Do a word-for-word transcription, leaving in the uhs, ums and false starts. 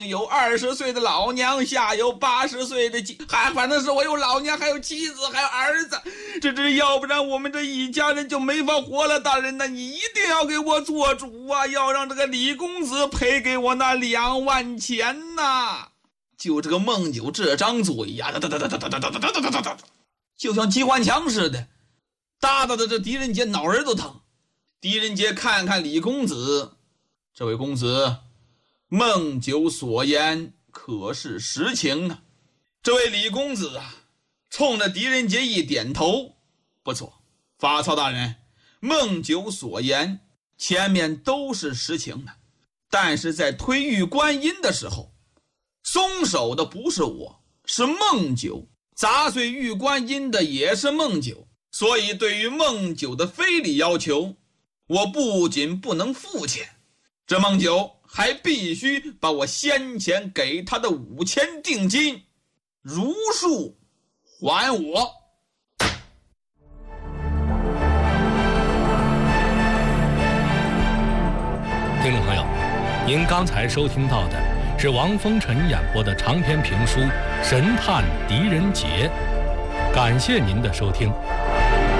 有二十岁的老娘，下有八十岁的妻，还反正是我有老娘，还有妻子，还有儿子，这这要不然我们这一家人就没法活了。大人呢，你一定要给我做主啊，要让这个李公子赔给我那两万钱呐！就这个孟九这张嘴呀，哒哒哒哒哒哒哒哒哒哒哒，就像机关枪似的，哒哒的这狄仁杰脑仁都疼。狄仁杰看看李公子，这位公子，孟九所言可是实情呢？这位李公子啊，冲着狄仁杰一点头，不错，发操大人，孟九所言前面都是实情的，但是在推玉观音的时候，松手的不是我，是孟九，砸碎玉观音的也是孟九，所以对于孟九的非礼要求，我不仅不能付钱，这孟九还必须把我先前给他的五千定金如数还我。 听众朋友，您刚才收听到的是王风尘演播的长篇评书《神探狄仁杰》，感谢您的收听。